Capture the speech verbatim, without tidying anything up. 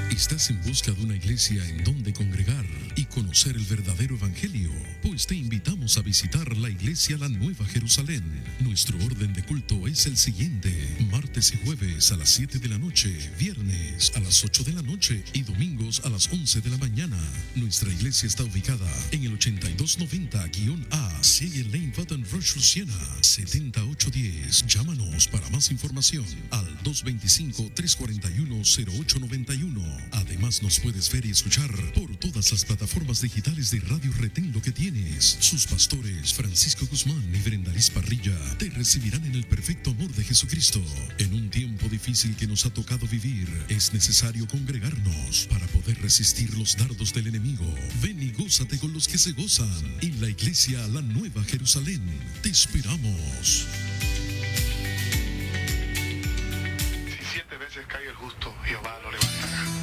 ¿Estás en busca de una iglesia en donde congregar y conocer el verdadero evangelio? Pues te invitamos a visitar la iglesia La Nueva Jerusalén. Nuestro orden de culto es el siguiente: martes y jueves a las siete de la noche, viernes a las ocho de la noche y domingos a las once de la mañana. Nuestra iglesia está ubicada en el ochenta y dos noventa A Sigue Lane Button Rush Luciana setenta y ocho diez. Llámanos para más información al dos dos cinco, tres cuatro uno, cero ocho nueve uno. Además nos puedes ver y escuchar por todas las plataformas digitales de Radio Retén Lo que Tienes. Sus pastores Francisco Guzmán y Brenda Liz Parrilla te recibirán en el perfecto amor de Jesucristo. En un tiempo difícil que nos ha tocado vivir, es necesario congregarnos para poder resistir los dardos del enemigo. Ven y gózate con los que se gozan en la iglesia La Nueva Jerusalén. Te esperamos. Si siete veces cae el justo, Jehová no le